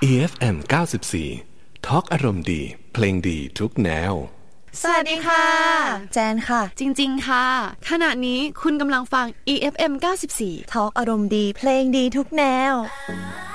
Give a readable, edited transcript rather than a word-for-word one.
EFM 94 ทอล์กอารมณ์ดีเพลงดีทุกแนวสวัสดีค่ะแจนค่ะจริงๆค่ะขณะนี้คุณกำลังฟัง EFM 94 ทอล์กอารมณ์ดีเพลงดีทุกแนว